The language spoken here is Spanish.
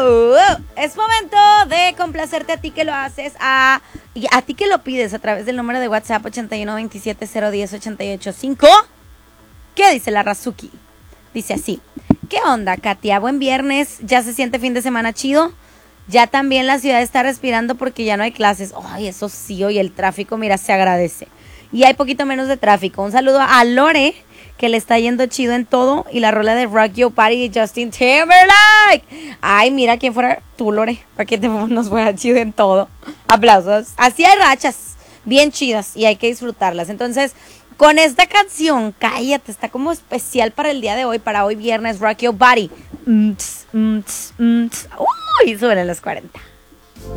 Es momento de complacerte a ti que lo haces, y a ti que lo pides a través del número de WhatsApp 8127010885. ¿Qué dice la Razuki? Dice así: ¿qué onda, Katia? Buen viernes, ya se siente fin de semana chido. Ya también la ciudad está respirando porque ya no hay clases. Ay, eso sí, hoy el tráfico, mira, se agradece. Y hay poquito menos de tráfico. Un saludo a Lore, que le está yendo chido en todo. Y la rola de Rock Your Party de Justin Timberlake. Ay, mira quién fuera tú, Lore, para que nos fuera chido en todo. Aplausos. Así hay rachas bien chidas y hay que disfrutarlas. Entonces, con esta canción, cállate, está como especial para el día de hoy, para hoy viernes, Rock Your Body. Uy, suben los 40.